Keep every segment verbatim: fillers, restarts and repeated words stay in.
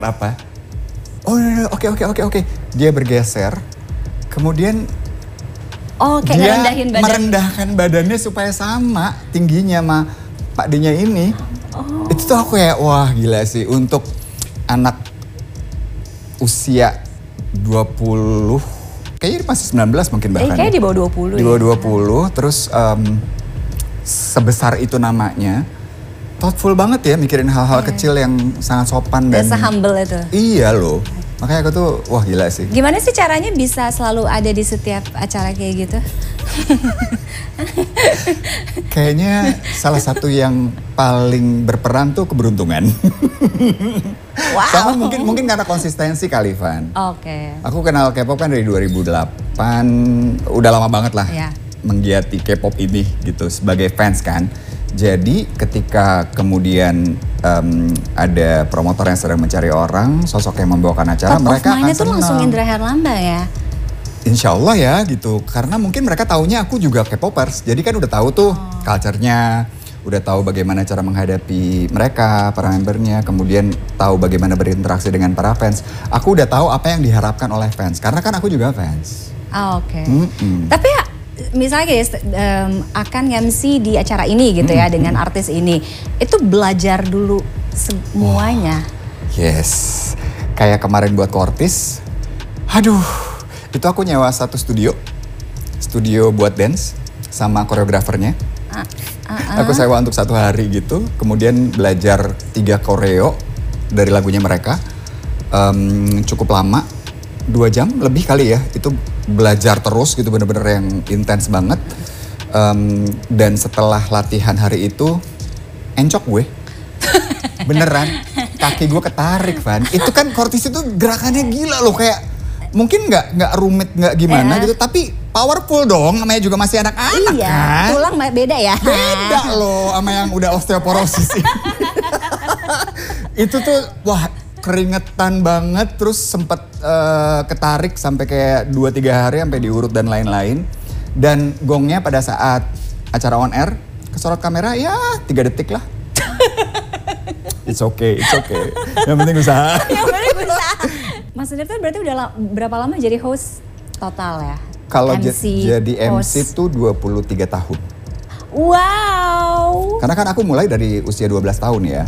Apa? Oh, oke oke oke oke. Dia bergeser, kemudian oh, kayak dia ngerendahin badan. merendahkan badannya supaya sama tingginya sama Pak D-nya ini. Oh. Itu tuh aku kayak wah gila sih untuk anak usia dua puluh, kayaknya masih sembilan belas mungkin bahkan. Eh, kayaknya di bawah dua puluh. Di bawah ya? dua puluh, terus um, sebesar itu namanya. Thoughtful banget ya mikirin hal-hal yeah. kecil yang sangat sopan dan se-humble itu. Iya loh. Makanya aku tuh wah gila sih. Gimana sih caranya bisa selalu ada di setiap acara kayak gitu? Kayaknya salah satu yang paling berperan tuh keberuntungan. Wow. Sama mungkin mungkin karena konsistensi kali, Van. Oke. Okay. Aku kenal K-pop kan dari dua ribu delapan, udah lama banget lah. Yeah. Menggiati K-pop ini gitu sebagai fans kan. Jadi ketika kemudian um, ada promotor yang sedang mencari orang, sosok yang membawakan acara, Top mereka akan tuh langsung Indra Herlambang ya? Insya Allah ya gitu, karena mungkin mereka taunya aku juga K-popers, jadi kan udah tahu tuh oh. culture-nya, udah tahu bagaimana cara menghadapi mereka, para membernya, kemudian tahu bagaimana berinteraksi dengan para fans. Aku udah tahu apa yang diharapkan oleh fans, karena kan aku juga fans. Oh, oke. Okay. Mm-mm. Tapi ya, misalnya guys um, akan M C di acara ini gitu ya mm-hmm. dengan artis ini, itu belajar dulu semuanya. Oh, yes, kayak kemarin buat Kortis, aduh, itu aku nyewa satu studio, studio buat dance sama koreografernya. Uh, uh, uh. Aku sewa untuk satu hari gitu, kemudian belajar tiga koreo dari lagunya mereka, um, cukup lama, dua jam lebih kali ya, itu belajar terus gitu bener-bener yang intens banget. Um, dan setelah latihan hari itu, encok gue. Beneran, kaki gue ketarik, Van. Itu kan Kortis itu gerakannya gila loh, kayak mungkin nggak nggak rumit nggak gimana yeah. gitu, tapi powerful dong, namanya juga masih anak-anak iya, kan. Tulang beda ya. Beda loh sama yang udah osteoporosis. Itu tuh wah keringetan banget, terus sempet uh, ketarik sampai kayak dua tiga hari sampai diurut dan lain-lain. Dan gongnya pada saat acara on air kesorot kamera ya tiga detik lah. It's okay, it's okay. Yang penting usaha. Yang penting usaha. Mas Tirta berarti udah la- berapa lama jadi host total ya? Kalau j- jadi M C tuh dua puluh tiga tahun. Wow. Karena kan aku mulai dari usia dua belas tahun ya.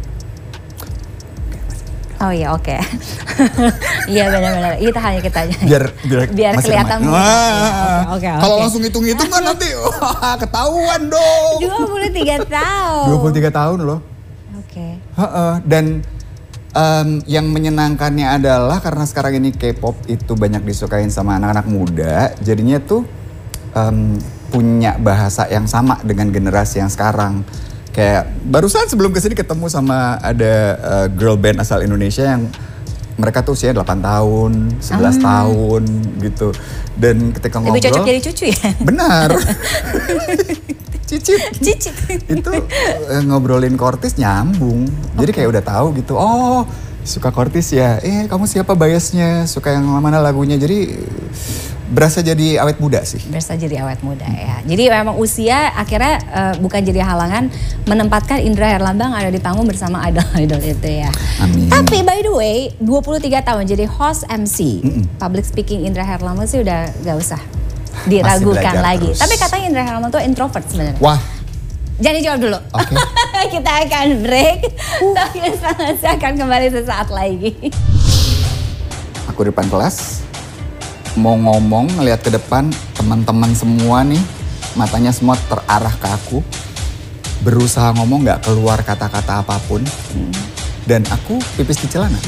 Oh iya oke. Okay. Iya benar-benar. Itu hanya kita aja. Biar biar, biar kelihatan. Wah. Oke oke. Kalau langsung hitung-hitung kan nanti wah, ketahuan dong. dua puluh tiga tahun. dua puluh tiga tahun loh. Oke. Okay. Dan um, yang menyenangkannya adalah karena sekarang ini K-pop itu banyak disukain sama anak-anak muda, jadinya tuh um, punya bahasa yang sama dengan generasi yang sekarang. Kayak barusan sebelum kesini ketemu sama ada uh, girl band asal Indonesia yang mereka tuh usia delapan tahun, sebelas hmm. tahun gitu. Dan ketika ngobrol. Lebih cocok jadi cucu ya? Benar. Cicit. Cicit. Itu uh, ngobrolin Kortis nyambung. Okay. Jadi kayak udah tahu gitu. Oh suka Kortis ya. Eh kamu siapa biasnya? Suka yang mana lagunya. Jadi berasa jadi awet muda sih. Berasa jadi awet muda ya. Jadi memang usia akhirnya uh, bukan jadi halangan menempatkan Indra Herlambang ada di panggung bersama idol-idol itu ya. Amin. Tapi by the way, dua puluh tiga tahun jadi host M C. Mm-mm. Public speaking Indra Herlambang sih udah gak usah diragukan lagi. Terus. Tapi katanya Indra Herlambang tuh introvert sebenarnya. Wah. Jangan dijawab dulu. Okay. Kita akan break. Tapi saya akan kembali sesaat lagi. Aku di depan kelas. Mau ngomong, ngeliat ke depan, teman-teman semua nih, matanya semua terarah ke aku. Berusaha ngomong gak keluar kata-kata apapun. Hmm. Dan aku pipis di celana.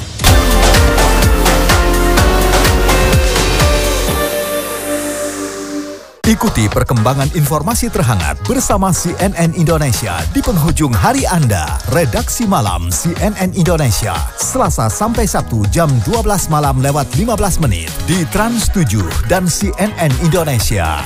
Ikuti perkembangan informasi terhangat bersama C N N Indonesia di penghujung hari Anda. Redaksi Malam C N N Indonesia, Selasa sampai Sabtu jam dua belas malam lewat lima belas menit di Trans tujuh dan C N N Indonesia.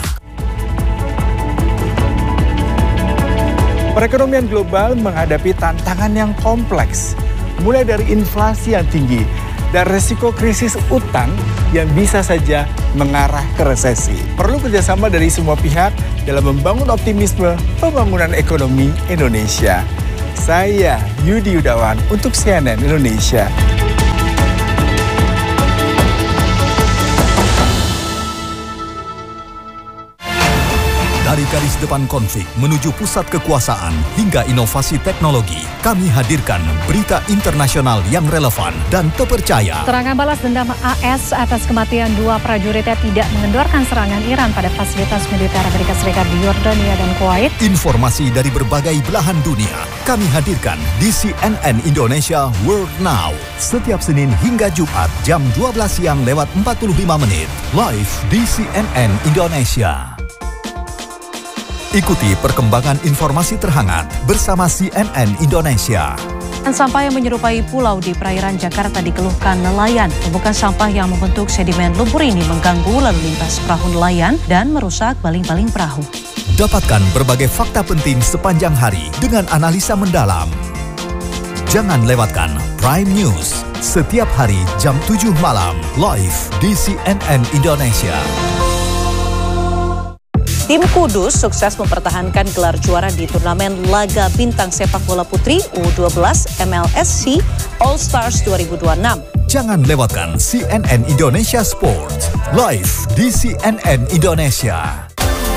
Perekonomian global menghadapi tantangan yang kompleks, mulai dari inflasi yang tinggi dan resiko krisis utang yang bisa saja mengarah ke resesi. Perlu kerjasama dari semua pihak dalam membangun optimisme pembangunan ekonomi Indonesia. Saya Yudi Yudawan untuk C N N Indonesia. Dari garis depan konflik menuju pusat kekuasaan hingga inovasi teknologi, kami hadirkan berita internasional yang relevan dan terpercaya. Serangan balas dendam A S atas kematian dua prajuritnya tidak mengendorkan serangan Iran pada fasilitas militer Amerika Serikat di Yordania dan Kuwait. Informasi dari berbagai belahan dunia kami hadirkan di C N N Indonesia World Now. Setiap Senin hingga Jumat jam dua belas siang lewat empat puluh lima menit. Live di C N N Indonesia. Ikuti perkembangan informasi terhangat bersama C N N Indonesia. Sampah yang menyerupai pulau di perairan Jakarta dikeluhkan nelayan. Tumpukan sampah yang membentuk sedimen lumpur ini mengganggu lalu lintas perahu nelayan dan merusak baling-baling perahu. Dapatkan berbagai fakta penting sepanjang hari dengan analisa mendalam. Jangan lewatkan Prime News setiap hari jam tujuh malam live di C N N Indonesia. Tim Kudus sukses mempertahankan gelar juara di turnamen laga bintang sepak bola putri U dua belas M L S C All Stars dua ribu dua puluh enam. Jangan lewatkan C N N Indonesia Sports live di C N N Indonesia.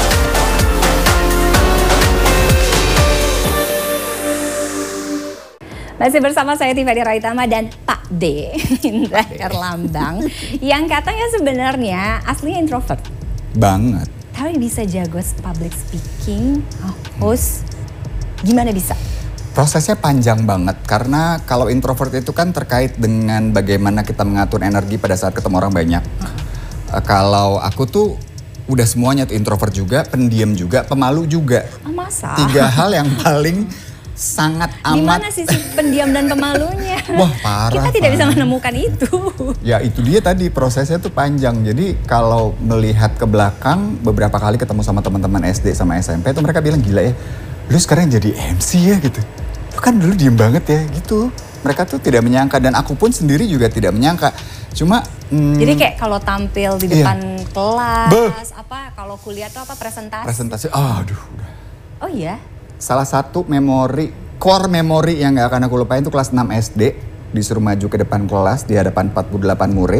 Masih bersama saya Tiffany Raitama dan Pak D, Indra Herlambang, yang katanya sebenarnya aslinya introvert. Banget. Tapi bisa jago public speaking, host, gimana bisa? Prosesnya panjang banget, karena kalau introvert itu kan terkait dengan bagaimana kita mengatur energi pada saat ketemu orang banyak. Uh, kalau aku tuh udah semuanya tuh, introvert juga, pendiam juga, pemalu juga. Oh, masa? Tiga hal yang paling sangat amat. Gimana sih si pendiam dan pemalunya? Wah, parah. Kita tidak parah. bisa menemukan itu. Ya itu dia tadi, prosesnya tuh panjang. Jadi kalau melihat ke belakang, beberapa kali ketemu sama teman-teman S D sama S M P tuh mereka bilang, gila ya, lu sekarang jadi M C ya gitu. Lu kan dulu diem banget ya gitu. Mereka tuh tidak menyangka, dan aku pun sendiri juga tidak menyangka. Cuma hmm, jadi kayak kalau tampil di depan iya. kelas, Beuh. apa kalau kuliah tuh apa presentasi? presentasi, oh, aduh udah. Oh iya? Salah satu memori, core memori yang gak akan aku lupain itu kelas enam S D. Disuruh maju ke depan kelas di hadapan empat puluh delapan murid.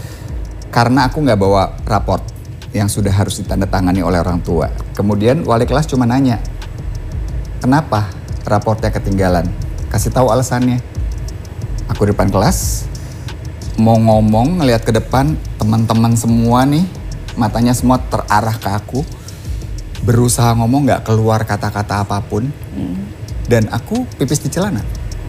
Karena aku gak bawa raport yang sudah harus ditandatangani oleh orang tua. Kemudian wali kelas cuma nanya, kenapa raportnya ketinggalan? Kasih tahu alasannya. Aku di depan kelas, mau ngomong ngelihat ke depan, teman-teman semua nih, matanya semua terarah ke aku. Berusaha ngomong gak keluar kata-kata apapun. Hmm. Dan aku pipis di celana.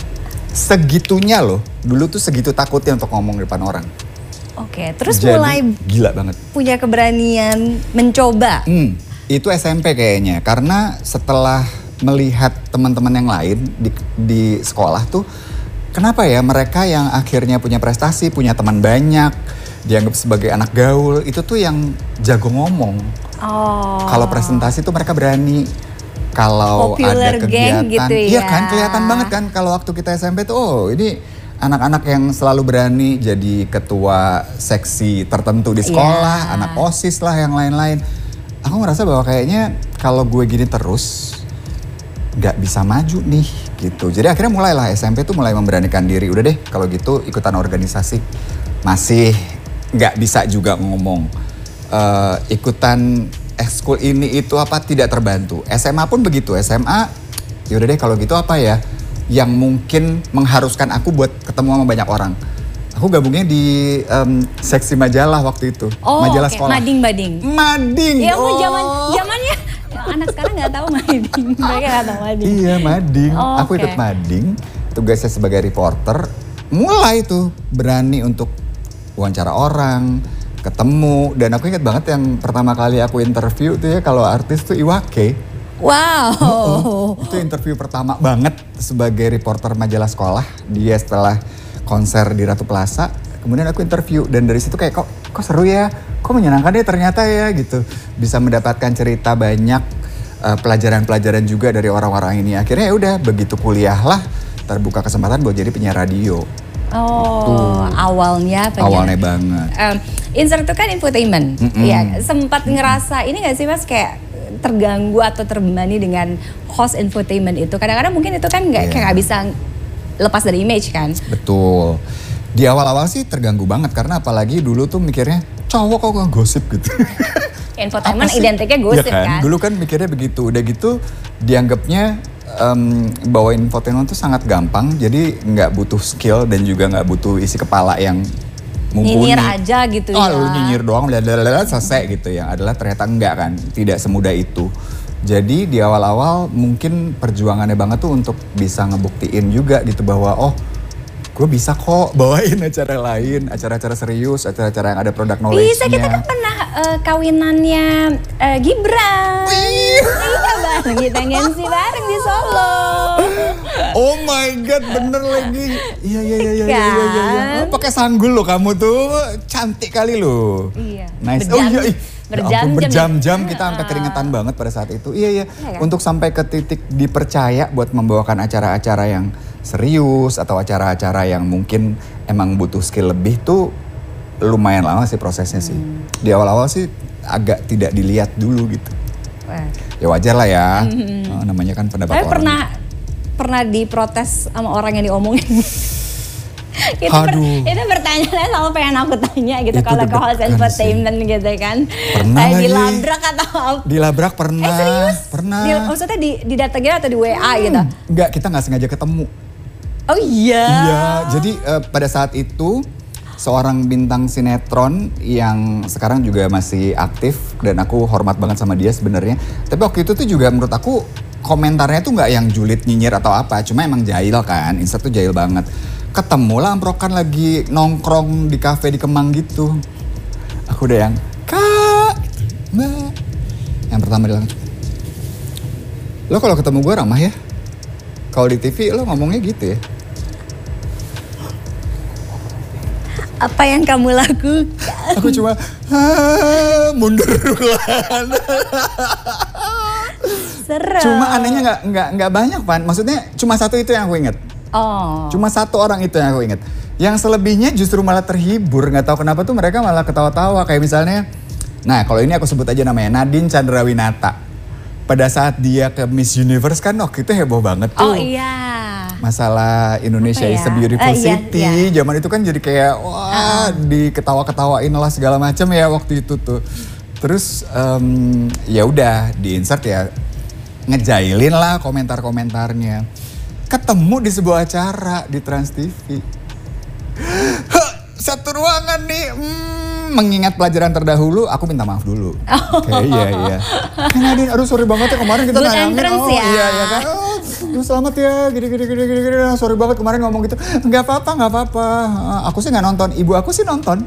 Segitunya loh, dulu tuh segitu takutnya untuk ngomong di depan orang. Oke, terus Jadi, mulai gila banget. Punya keberanian mencoba. Hmm, itu S M P kayaknya, karena setelah melihat teman-teman yang lain di, di sekolah tuh, kenapa ya mereka yang akhirnya punya prestasi, punya teman banyak, dianggap sebagai anak gaul, itu tuh yang jago ngomong. Oh. Kalau presentasi tuh mereka berani. Kalau Popular ada kegiatan, gitu ya. Iya kan, kelihatan banget kan kalau waktu kita S M P tuh, oh ini anak-anak yang selalu berani jadi ketua seksi tertentu di sekolah, yeah. anak OSIS lah, yang lain-lain. Aku merasa bahwa kayaknya kalau gue gini terus, nggak bisa maju nih gitu. Jadi akhirnya mulailah S M P tuh mulai memberanikan diri. Udah deh kalau gitu ikutan organisasi. Masih nggak bisa juga ngomong. Uh, ikutan ekskul ini itu apa tidak terbantu. S M A pun begitu. S M A yaudah deh kalau gitu apa ya yang mungkin mengharuskan aku buat ketemu sama banyak orang. Aku gabungnya di um, seksi majalah waktu itu. Oh, majalah okay. sekolah. Mading-mading. Mading. Ya oh. zaman zamannya anak sekarang nggak tahu mading. Mereka nggak tahu mading. Iya mading. Oh, aku okay. ikut mading. Tugasnya sebagai reporter. Mulai tuh berani untuk wawancara orang, ketemu, dan aku ingat banget yang pertama kali aku interview tuh ya kalau artis tuh Iwake. Wow. Oh, oh. Itu interview pertama banget sebagai reporter majalah sekolah. Dia setelah konser di Ratu Plaza, kemudian aku interview dan dari situ kayak kok kok seru ya, kok menyenangkan ya ternyata ya gitu. Bisa mendapatkan cerita banyak, uh, pelajaran-pelajaran juga dari orang-orang ini. Akhirnya ya udah begitu kuliah lah terbuka kesempatan buat jadi penyiar radio. Oh, tuh. awalnya penyiar. Awalnya banget. Um, Insert itu kan infotainment. Mm-mm. Ya, sempat ngerasa ini gak sih Mas kayak terganggu atau terbebani dengan host infotainment itu? Kadang-kadang mungkin itu kan gak, yeah. kayak gak bisa lepas dari image kan? Betul. Di awal-awal sih terganggu banget karena apalagi dulu tuh mikirnya cowok kok gak gosip gitu. Infotainment identiknya gosip ya kan? kan. Dulu kan mikirnya begitu, udah gitu dianggapnya um, bawa infotainment tuh sangat gampang, jadi nggak butuh skill dan juga nggak butuh isi kepala yang mumpuni. Nyinyir aja gitu oh, ya. Oh, nyinyir doang, blablabla, selesai gitu ya. Adalah ternyata enggak kan, tidak semudah itu. Jadi di awal-awal mungkin perjuangannya banget tuh untuk bisa ngebuktiin juga gitu bahwa oh gue bisa kok bawain acara lain, acara-acara serius, acara-acara yang ada produk knowledge-nya. Bisa, kita kan pernah uh, kawinannya uh, Gibran. Iya bareng, kita nge-M C bareng di Solo. Oh my god, bener lagi. Iya iya iya iya iya iya. Ya. Kan? Pakai sanggul lo kamu tuh, cantik kali lo. Iya. Nice. Berjam, oh iya. Ih. Berjam-jam. Ya berjam-jam kita uh, sampai keringetan banget pada saat itu. Iya iya. Iya kan? Untuk sampai ke titik dipercaya buat membawakan acara-acara yang serius atau acara-acara yang mungkin emang butuh skill lebih tuh lumayan lama sih prosesnya sih. Hmm. Di awal-awal sih agak tidak dilihat dulu gitu. Wah. Ya wajar lah ya. Hmm. Oh, namanya kan pendapat Tapi orang. pernah pernah diprotes sama orang yang diomongin. itu, Aduh. Ber, itu pertanyaannya selalu pengen aku tanya gitu Itu kalau ke host entertainment sih. Gitu kan. Pernah Kayak lagi. dilabrak atau apa. Dilabrak pernah. Eh serius? Pernah. Di, maksudnya di, didatengin atau di W A hmm. gitu? Enggak, kita nggak sengaja ketemu. Oh iya? Iya, jadi uh, pada saat itu seorang bintang sinetron yang sekarang juga masih aktif dan aku hormat banget sama dia sebenarnya. Tapi waktu itu tuh juga menurut aku komentarnya tuh nggak yang julid nyinyir atau apa, cuma emang jahil kan, Insert tuh jahil banget. Ketemu lah amprokan lagi nongkrong di kafe di Kemang gitu. Aku udah yang, Kak, Mbak. Yang pertama dia langsung, lo kalau ketemu gue ramah ya? Kalau di T V lo ngomongnya gitu ya? Apa yang kamu lakukan? Aku cuma, mundur duluan. Serem. Cuma anehnya nggak nggak nggak banyak Pan. Maksudnya cuma satu itu yang aku inget. Oh. Cuma satu orang itu yang aku inget. Yang selebihnya justru malah terhibur. Nggak tahu kenapa tuh mereka malah ketawa-tawa. Kayak misalnya, nah kalau ini aku sebut aja namanya Nadine Chandrawinata. Pada saat dia ke Miss Universe kan waktu itu heboh banget tuh. Oh iya. Masalah Indonesia ya? is a beautiful uh, iya, city. Iya. Zaman itu kan jadi kayak wah uh. diketawa-ketawain lah segala macam ya waktu itu tuh. Terus um, ya udah di insert ya ngejailin lah komentar-komentarnya. Ketemu di sebuah acara di Trans T V. Satu ruangan nih, hmm, mengingat pelajaran terdahulu, aku minta maaf dulu. Oh. Oke, okay, iya iya. Nadine, aduh sorry banget ya kemarin kita Good nayangin. Oh ya. iya iya kan. Oh, duh, selamat ya, gini gini gini gini gini. Sorry banget kemarin ngomong gitu. Enggak apa-apa, enggak apa-apa. Aku sih nggak nonton, ibu aku sih nonton.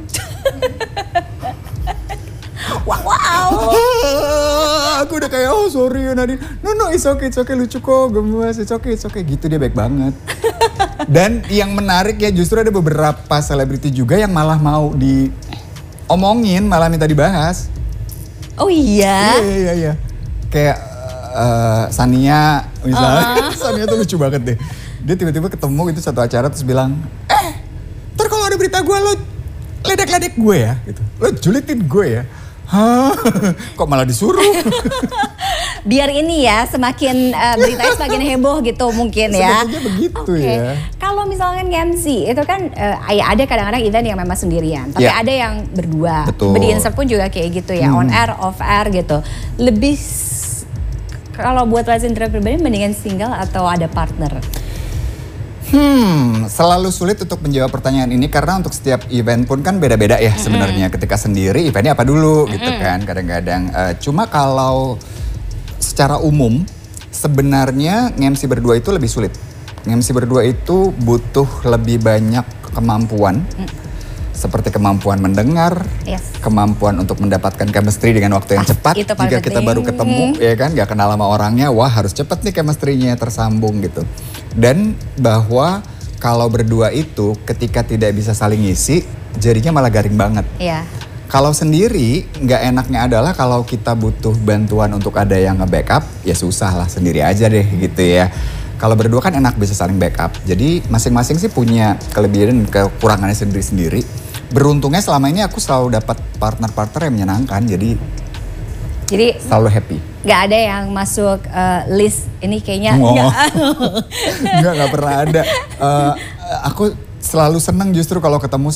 Wow. wow. Aku udah kayak oh sorry ya Nadine. No no it's okay, it's okay, lucu kok, gemes, it's okay, it's okay. Gitu dia baik banget. Dan yang menarik ya justru ada beberapa selebriti juga yang malah mau diomongin, malah minta dibahas. Oh iya? Iya iya iya. Kayak uh, Sania misalnya, uh. Sania tuh lucu banget deh. Dia tiba-tiba ketemu itu satu acara terus bilang, eh ntar kalau ada berita gue lo ledek-ledek gue ya gitu. Lo julitin gue ya. Hah, kok malah disuruh? Biar ini ya semakin uh, beritanya semakin heboh gitu mungkin ya. Sebenarnya begitu okay. ya. Kalau misalkan M C itu kan uh, ya ada kadang-kadang event yang memang sendirian, tapi ya. ada yang berdua. Betul. Di Insert pun juga kayak gitu ya, hmm. on air, off air gitu. Lebih kalau buat legenda pribadi mendingan single atau ada partner? Hmm, selalu sulit untuk menjawab pertanyaan ini karena untuk setiap event pun kan beda-beda ya mm-hmm. sebenarnya. Ketika sendiri eventnya apa dulu mm-hmm. gitu kan kadang-kadang. Uh, cuma kalau secara umum sebenarnya nge-M C berdua itu lebih sulit. Nge-M C berdua itu butuh lebih banyak kemampuan. Mm. Seperti kemampuan mendengar, yes. kemampuan untuk mendapatkan chemistry dengan waktu yang ah, cepat. Jika kita baru ketemu, ya kan, gak kenal sama orangnya, wah harus cepet nih chemistry-nya tersambung gitu. Dan bahwa kalau berdua itu ketika tidak bisa saling ngisi, jadinya malah garing banget. Iya. Kalau sendiri, nggak enaknya adalah kalau kita butuh bantuan untuk ada yang nge-backup, ya susah lah sendiri aja deh gitu ya. Kalau berdua kan enak bisa saling backup. Jadi masing-masing sih punya kelebihan dan kekurangannya sendiri-sendiri. Beruntungnya selama ini aku selalu dapat partner-partner yang menyenangkan. Jadi Jadi selalu happy. Gak ada yang masuk uh, list ini kayaknya. Oh. Enggak, enggak pernah ada. Uh, aku selalu senang justru kalau ketemu